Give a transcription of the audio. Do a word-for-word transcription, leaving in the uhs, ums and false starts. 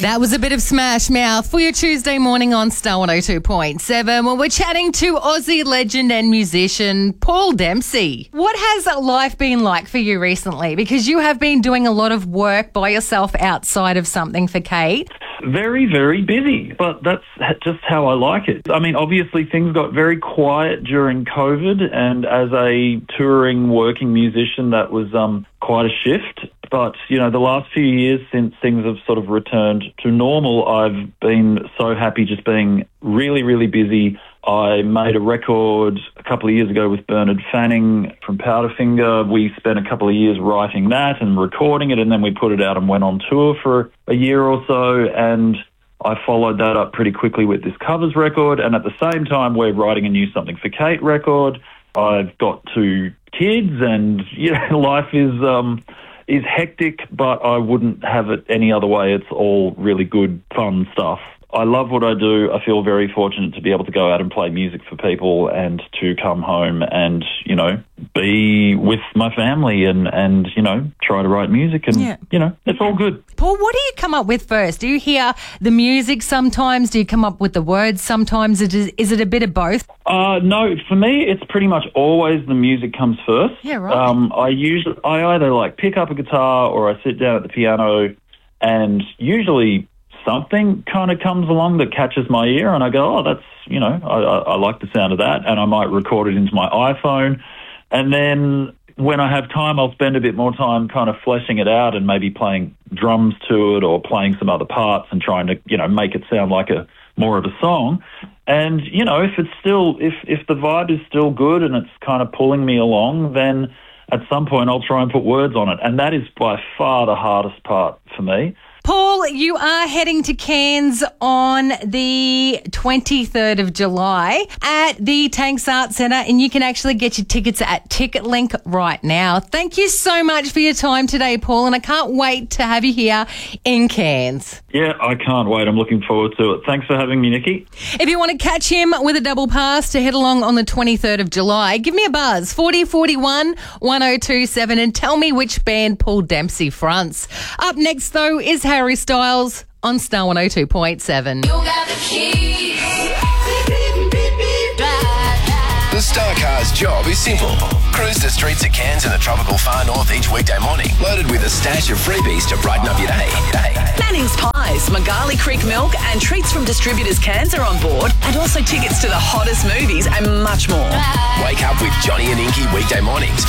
That was a bit of Smash Mouth for your Tuesday morning on Star one oh two point seven. Well, we're chatting to Aussie legend and musician Paul Dempsey. What has life been like for you recently? Because you have been doing a lot of work by yourself outside of Something for Kate. Very, very busy, but that's just how I like it. I mean, obviously things got very quiet during COVID, and as a touring working musician, that was um, quite a shift. But, you know, the last few years since things have sort of returned to normal, I've been so happy just being really, really busy. I made a record a couple of years ago with Bernard Fanning from Powderfinger. We spent a couple of years writing that and recording it, and then we put it out and went on tour for a year or so, and I followed that up pretty quickly with this covers record, and at the same time we're writing a new Something for Kate record. I've got two kids, and, you know, life is... um. is hectic, but I wouldn't have it any other way. It's all really good, fun stuff. I love what I do. I feel very fortunate to be able to go out and play music for people and to come home and, you know, be with my family and, and you know, try to write music and, yeah. you know, it's all good. Paul, what do you come up with first? Do you hear the music sometimes? Do you come up with the words sometimes? Is it, is it a bit of both? Uh, no, for me, it's pretty much always the music comes first. Yeah, right. Um, I usually, I either like pick up a guitar or I sit down at the piano, and usually something kind of comes along that catches my ear, and I go, oh, that's, you know, I, I, I like the sound of that, and I might record it into my iPhone. And then when I have time, I'll spend a bit more time kind of fleshing it out and maybe playing drums to it or playing some other parts and trying to, you know, make it sound like a more of a song. And, you know, if it's still, if, if the vibe is still good and it's kind of pulling me along, then at some point I'll try and put words on it. And that is by far the hardest part for me. Paul, you are heading to Cairns on the twenty-third of July at the Tanks Arts Centre, and you can actually get your tickets at TicketLink right now. Thank you so much for your time today, Paul, and I can't wait to have you here in Cairns. Yeah, I can't wait. I'm looking forward to it. Thanks for having me, Nikki. If you want to catch him with a double pass to head along on the twenty-third of July, give me a buzz, forty forty-one one oh two seven, and tell me which band Paul Dempsey fronts. Up next, though, is Harry Styles on Star one oh two point seven. You got the keys. The Star Car's job is simple. Cruise the streets of Cairns and the tropical far north each weekday morning, loaded with a stash of freebies to brighten up your day. Manning's Pies, Magali Creek Milk and treats from distributors Cairns are on board, and also tickets to the hottest movies and much more. Wake up with Johnny and Inky weekday mornings